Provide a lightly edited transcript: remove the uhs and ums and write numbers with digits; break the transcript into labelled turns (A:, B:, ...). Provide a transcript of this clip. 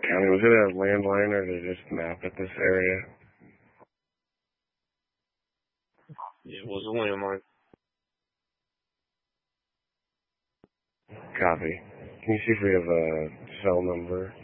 A: County, was it a landline or did it just map at this area?
B: It was a landline.
A: Copy. Can you see if we have a cell number?